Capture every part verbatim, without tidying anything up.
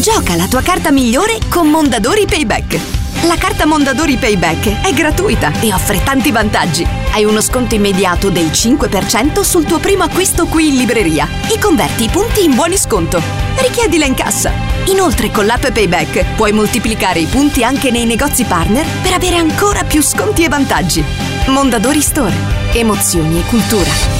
Gioca la tua carta migliore con Mondadori Payback. La carta Mondadori Payback è gratuita e offre tanti vantaggi. Hai uno sconto immediato del cinque per cento sul tuo primo acquisto qui in libreria e converti i punti in buoni sconto. Richiedila in cassa. Inoltre con l'app Payback puoi moltiplicare i punti anche nei negozi partner per avere ancora più sconti e vantaggi. Mondadori Store. Emozioni e cultura.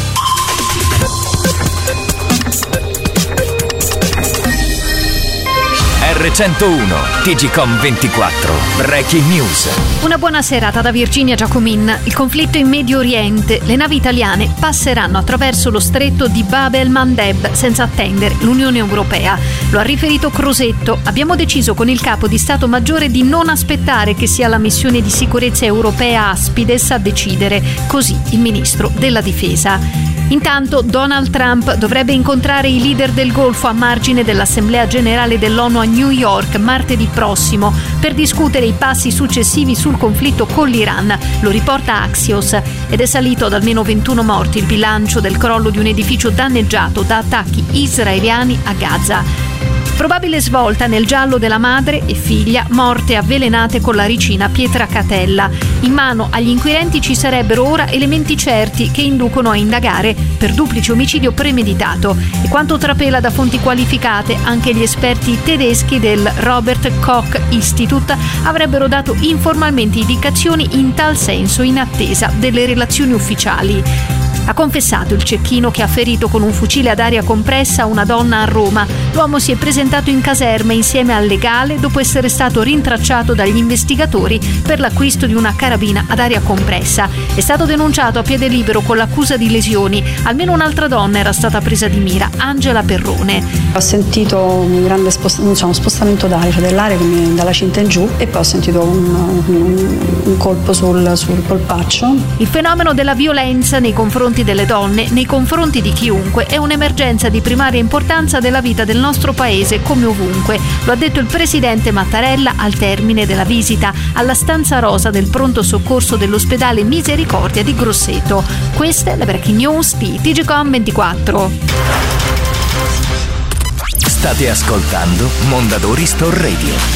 erre centouno, T G Com ventiquattro, Breaking News. Una buona serata da Virginia Giacomin. Il conflitto in Medio Oriente. Le navi italiane passeranno attraverso lo stretto di Bab el-Mandeb senza attendere l'Unione Europea. Lo ha riferito Crosetto. Abbiamo deciso con il capo di Stato Maggiore di non aspettare che sia la missione di sicurezza europea Aspides a decidere. Così il ministro della Difesa. Intanto Donald Trump dovrebbe incontrare i leader del Golfo a margine dell'Assemblea Generale dell'ONU a New York martedì prossimo per discutere i passi successivi sul conflitto con l'Iran, lo riporta Axios, ed è salito ad almeno ventuno morti il bilancio del crollo di un edificio danneggiato da attacchi israeliani a Gaza. Probabile svolta nel giallo della madre e figlia morte avvelenate con la ricina Pietracatella. In mano agli inquirenti ci sarebbero ora elementi certi che inducono a indagare per duplice omicidio premeditato. E quanto trapela da fonti qualificate, anche gli esperti tedeschi del Robert Koch Institute avrebbero dato informalmente indicazioni in tal senso in attesa delle relazioni ufficiali. Ha confessato il cecchino che ha ferito con un fucile ad aria compressa una donna a Roma. L'uomo si è presentato in caserma insieme al legale dopo essere stato rintracciato dagli investigatori per l'acquisto di una carabina ad aria compressa. È stato denunciato a piede libero con l'accusa di lesioni. Almeno un'altra donna era stata presa di mira, Angela Perrone. Ho sentito un grande spost- diciamo, spostamento d'aria, cioè dell'aria che mi, dalla cinta in giù, e poi ho sentito un, un, un colpo sul, sul polpaccio. Il fenomeno della violenza nei confronti delle donne, nei confronti di chiunque, è un'emergenza di primaria importanza della vita del nostro paese come ovunque. Lo ha detto il presidente Mattarella al termine della visita alla stanza rosa del pronto soccorso dell'ospedale Misericordia di Grosseto. Questa è la Breaking News di T G Com ventiquattro. State ascoltando Mondadori Store Radio.